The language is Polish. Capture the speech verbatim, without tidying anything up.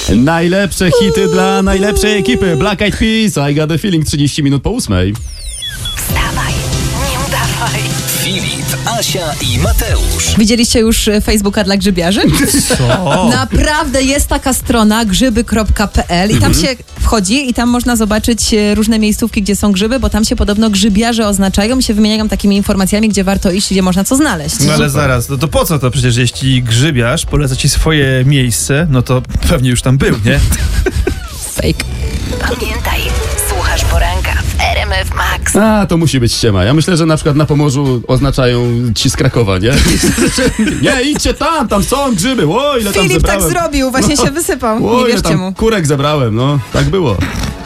Najlepsze hity dla najlepszej ekipy. Black Eyed Peas, I Got a Feeling, trzydzieści minut po ósmej. Wstawaj, nie udawaj. Filip, Asia i Mateusz. Widzieliście już Facebooka dla grzybiarzy? Co? Naprawdę jest taka strona grzyby kropka pe el i tam Mhm. się wchodzi i tam można zobaczyć e, różne miejscówki, gdzie są grzyby, bo tam się podobno grzybiarze oznaczają i się wymieniają takimi informacjami, gdzie warto iść, gdzie można co znaleźć. No ale zaraz, no to po co to? Przecież jeśli grzybiarz poleca ci swoje miejsce, no to pewnie już tam był, nie? Fake. Pamiętaj, słuchasz poranka w R M F Max. A, to musi być ściema. Ja myślę, że na przykład na Pomorzu oznaczają ci z Krakowa, nie? Nie, idźcie tam, tam są grzyby. O, ile tam Filip tak zebrałem. zrobił, właśnie się wysypał. O, Nie ile wierzcie tam mu. kurek zebrałem, no. Tak było.